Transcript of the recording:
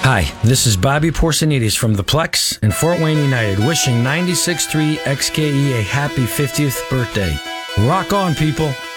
Hi, this is Bobby Porsonides from the Plex in Fort Wayne United, wishing 96.3 XKE a happy 50th birthday. Rock on, people!